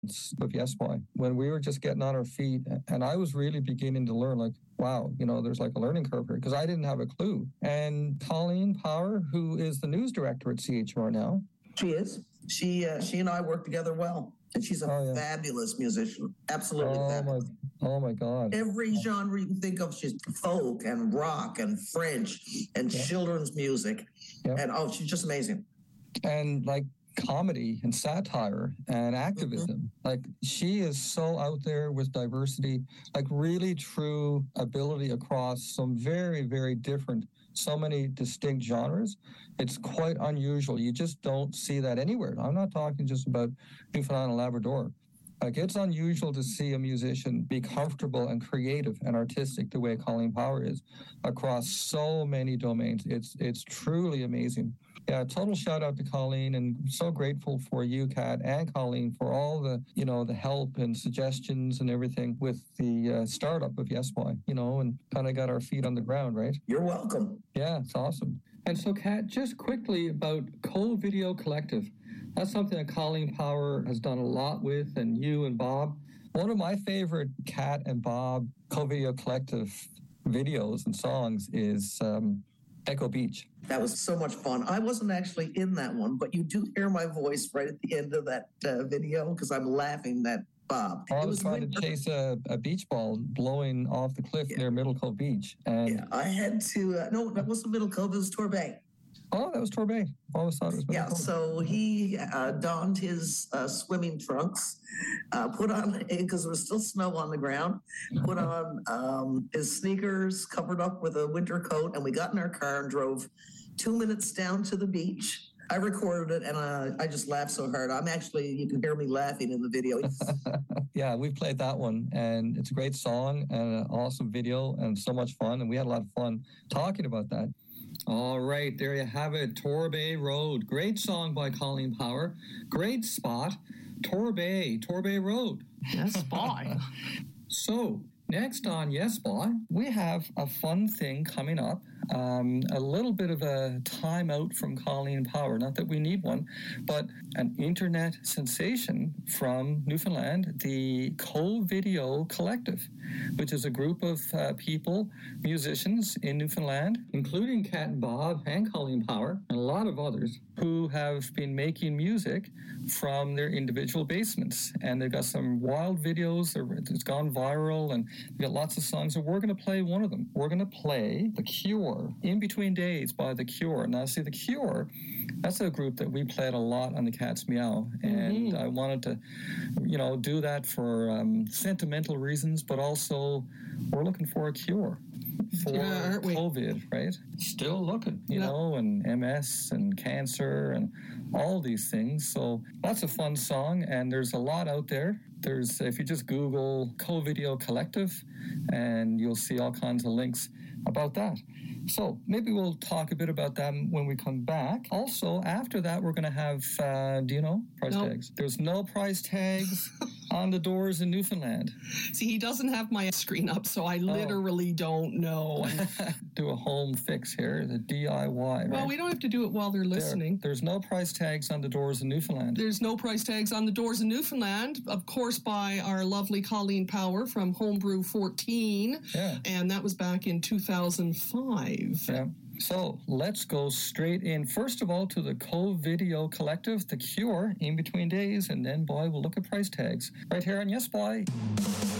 of Yes Boy, when we were just getting on our feet, and I was really beginning to learn, like, wow, there's like a learning curve here, because I didn't have a clue. And Colleen Power, who is the news director at CHR now. She is. She and I work together well. And she's a fabulous musician. Absolutely fabulous. Oh my God. Every genre you can think of, she's folk and rock and French and children's music. Yep. And she's just amazing. And like comedy and satire and activism. Like, she is so out there with diversity, like really true ability across some very, very different, so many distinct genres. It's quite unusual. You just don't see that anywhere. I'm not talking just about Newfoundland and Labrador. Like, it's unusual to see a musician be comfortable and creative and artistic the way Colleen Power is across so many domains. It's truly amazing. Yeah, total shout out to Colleen, and so grateful for you, Kat, and Colleen for all the, the help and suggestions and everything with the startup of Yes Boy, and kind of got our feet on the ground, right? You're welcome. Yeah, it's awesome. And so, Kat, just quickly about Co-Video Collective. That's something that Colleen Power has done a lot with, and you and Bob. One of my favorite Kat and Bob Co-Video Collective videos and songs is Echo Beach. That was so much fun. I wasn't actually in that one, but you do hear my voice right at the end of that video because I'm laughing at Bob. I was trying to chase a beach ball blowing off the cliff near Middle Cove Beach. And I had to, no, that wasn't Middle Cove, it was Torbay. Oh, that was Torbay. I always thought it was Middle Cove. So he donned his swimming trunks, put on, because there was still snow on the ground, put on his sneakers, covered up with a winter coat, and we got in our car and drove 2 minutes down to the beach. I recorded it, and I just laughed so hard. You can hear me laughing in the video. Yeah, we played that one, and it's a great song and an awesome video and so much fun, and we had a lot of fun talking about that. All right, there you have it, Torbay Road. Great song by Colleen Power. Great spot, Torbay Road. Yes, boy. So, next on Yes Boy, we have a fun thing coming up. A little bit of a timeout from Colleen Power. Not that we need one, but an internet sensation from Newfoundland, the Co-Video Collective, which is a group of people, musicians in Newfoundland, including Kat and Bob and Colleen Power, and a lot of others, who have been making music from their individual basements. And they've got some wild videos. It's gone viral, and they've got lots of songs, and we're going to play one of them. We're going to play The Cure, In Between Days by The Cure. Now, see, The Cure, that's a group that we played a lot on the Cat's Meow, and I wanted to, do that for sentimental reasons, but also we're looking for a cure for COVID, right? Still looking, and MS and cancer and all these things. So that's a fun song, and there's a lot out there. If you just Google Co-Video Collective, and you'll see all kinds of links about that. So maybe we'll talk a bit about them when we come back. Also, after that, we're going to have, price tags? There's no price tags on the doors in Newfoundland. See, he doesn't have my screen up, so I literally don't know. Do a home fix here, the DIY. Right? Well, we don't have to do it while they're listening. There's no price tags on the doors in Newfoundland. There's no price tags on the doors in Newfoundland, of course, by our lovely Colleen Power from Homebrew 14. Yeah. And that was back in 2005. Yeah. So let's go straight in, first of all, to the Co-Video Collective, The Cure, In Between Days, and then, boy, we'll look at price tags right here on Yes Boy.